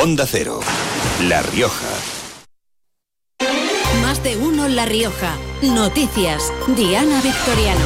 Onda Cero, La Rioja. Más de uno La Rioja. Noticias. Diana Victoriano.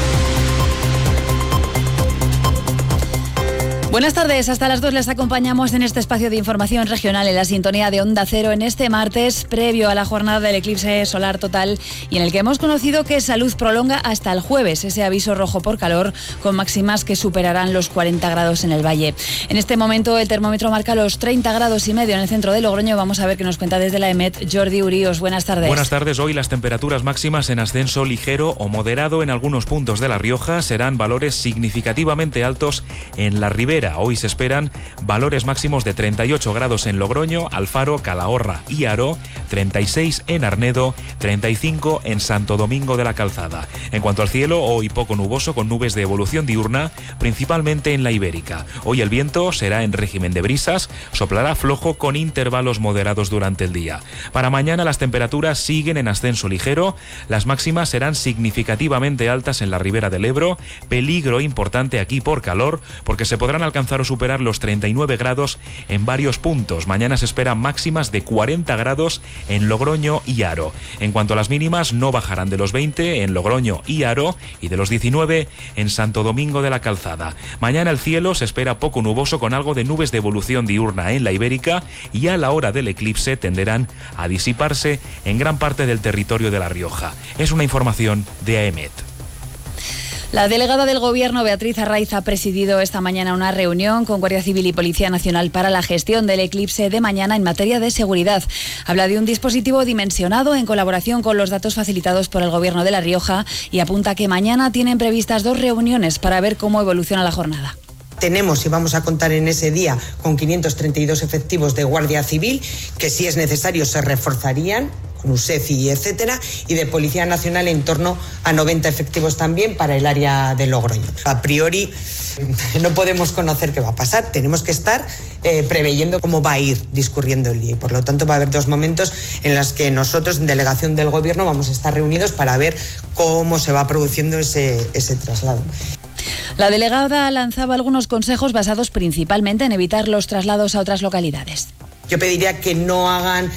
Buenas tardes, hasta las 2 les acompañamos en este espacio de información regional en la sintonía de Onda Cero en este martes previo a la jornada del eclipse solar total y en el que hemos conocido que Salud prolonga hasta el jueves ese aviso rojo por calor con máximas que superarán los 40 grados en el valle. En este momento el termómetro marca los 30 grados y medio en el centro de Logroño. Vamos a ver qué nos cuenta desde la EMET Jordi Uríos. Buenas tardes. Buenas tardes. Hoy las temperaturas máximas en ascenso ligero o moderado en algunos puntos de La Rioja serán valores significativamente altos en la ribera. Hoy se esperan valores máximos de 38 grados en Logroño, Alfaro, Calahorra y Haro, 36 en Arnedo, 35 en Santo Domingo de la Calzada. En cuanto al cielo, hoy poco nuboso con nubes de evolución diurna, principalmente en la Ibérica. Hoy el viento será en régimen de brisas, soplará flojo con intervalos moderados durante el día. Para mañana las temperaturas siguen en ascenso ligero, las máximas serán significativamente altas en la ribera del Ebro, peligro importante aquí por calor, porque se podrán alcanzar o superar los 39 grados en varios puntos. Mañana se esperan máximas de 40 grados en Logroño y Haro. En cuanto a las mínimas, no bajarán de los 20 en Logroño y Haro y de los 19 en Santo Domingo de la Calzada. Mañana el cielo se espera poco nuboso con algo de nubes de evolución diurna en la Ibérica y a la hora del eclipse tenderán a disiparse en gran parte del territorio de La Rioja. Es una información de AEMET. La delegada del Gobierno, Beatriz Arraiz, ha presidido esta mañana una reunión con Guardia Civil y Policía Nacional para la gestión del eclipse de mañana en materia de seguridad. Habla de un dispositivo dimensionado en colaboración con los datos facilitados por el Gobierno de La Rioja y apunta que mañana tienen previstas 2 reuniones para ver cómo evoluciona la jornada. Tenemos y vamos a contar en ese día con 532 efectivos de Guardia Civil, que si es necesario se reforzarían con USEF y etcétera, y de Policía Nacional en torno a 90 efectivos también para el área de Logroño. A priori no podemos conocer qué va a pasar, tenemos que estar preveyendo cómo va a ir discurriendo el día y por lo tanto va a haber 2 momentos en los que nosotros en delegación del Gobierno vamos a estar reunidos para ver cómo se va produciendo ese traslado. La delegada lanzaba algunos consejos basados principalmente en evitar los traslados a otras localidades. Yo pediría que no hagan